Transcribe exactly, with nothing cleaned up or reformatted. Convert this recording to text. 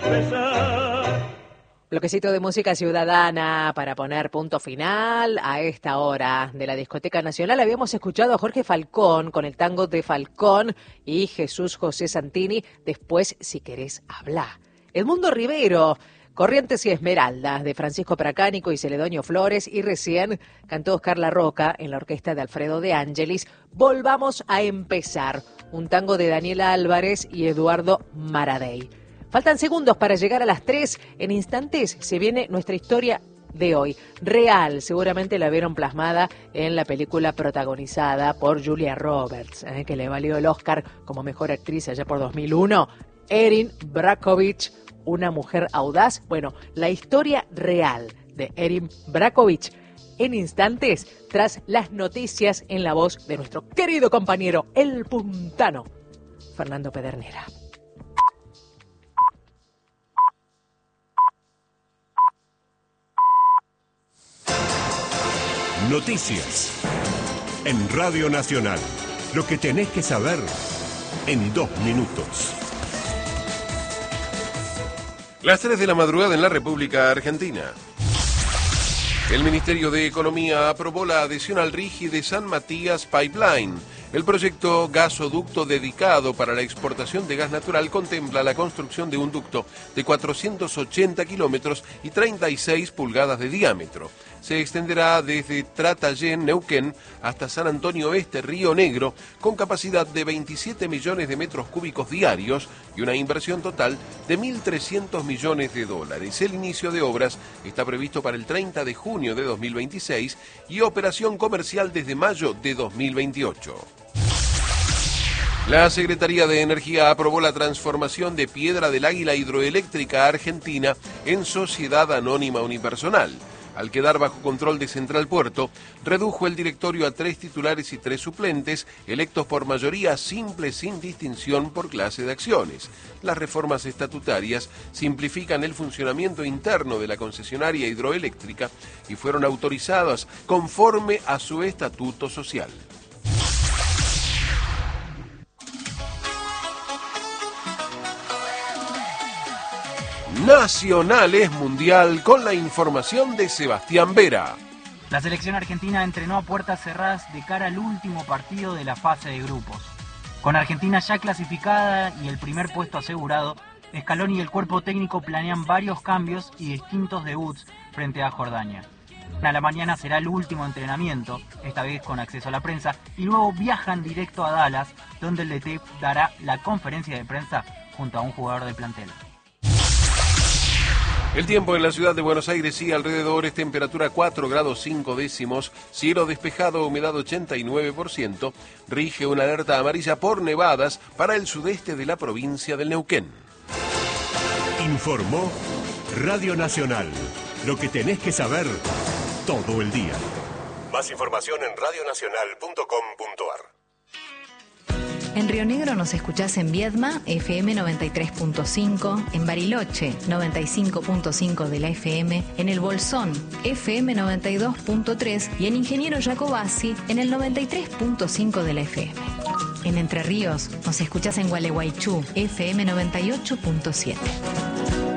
besar. Bloquecito de música ciudadana para poner punto final a esta hora de la Discoteca Nacional. Habíamos escuchado a Jorge Falcón con el tango de Falcón y Jesús José Santini, Después si querés hablar. Edmundo Rivero, Corrientes y Esmeraldas, de Francisco Pracánico y Celedonio Flores, y recién cantó Oscar La Roca en la orquesta de Alfredo de Ángelis, Volvamos a empezar, un tango de Daniela Álvarez y Eduardo Maradei. Faltan segundos para llegar a las tres. En instantes se viene nuestra historia de hoy. Real, seguramente la vieron plasmada en la película protagonizada por Julia Roberts, eh, que le valió el Oscar como mejor actriz allá por dos mil uno. Erin Brockovich, una mujer audaz. Bueno, la historia real de Erin Brockovich en instantes, tras las noticias en la voz de nuestro querido compañero, el puntano, Fernando Pedernera. Noticias en Radio Nacional. Lo que tenés que saber en dos minutos. Las tres de la madrugada en la República Argentina. El Ministerio de Economía aprobó la adhesión al RIGI de San Matías Pipeline. El proyecto gasoducto dedicado para la exportación de gas natural contempla la construcción de un ducto de cuatrocientos ochenta kilómetros y treinta y seis pulgadas de diámetro. Se extenderá desde Tratayén, Neuquén, hasta San Antonio Este, Río Negro, con capacidad de veintisiete millones de metros cúbicos diarios y una inversión total de mil trescientos millones de dólares. El inicio de obras está previsto para el treinta de junio de dos mil veintiséis y operación comercial desde mayo de dos mil veintiocho. La Secretaría de Energía aprobó la transformación de Piedra del Águila Hidroeléctrica Argentina en sociedad anónima unipersonal. Al quedar bajo control de Central Puerto, redujo el directorio a tres titulares y tres suplentes, electos por mayoría simple sin distinción por clase de acciones. Las reformas estatutarias simplifican el funcionamiento interno de la concesionaria hidroeléctrica y fueron autorizadas conforme a su estatuto social. Nacional es mundial con la información de Sebastián Vera. La selección argentina entrenó a puertas cerradas de cara al último partido de la fase de grupos. Con Argentina ya clasificada y el primer puesto asegurado, Scaloni y el cuerpo técnico planean varios cambios y distintos debuts frente a Jordania. A la mañana será el último entrenamiento, esta vez con acceso a la prensa, y luego viajan directo a Dallas, donde el D T dará la conferencia de prensa junto a un jugador del plantel. El tiempo en la ciudad de Buenos Aires y alrededores, temperatura cuatro grados cinco décimos, cielo despejado, humedad ochenta y nueve por ciento, rige una alerta amarilla por nevadas para el sudeste de la provincia del Neuquén. Informó Radio Nacional. Lo que tenés que saber todo el día. Más información en radio nacional punto com punto a r. En Río Negro nos escuchás en Viedma, F M noventa y tres punto cinco, en Bariloche, noventa y cinco punto cinco de la F M, en El Bolsón, F M noventa y dos punto tres y en Ingeniero Jacobasi, en el noventa y tres punto cinco de la F M. En Entre Ríos nos escuchás en Gualeguaychú, F M noventa y ocho punto siete.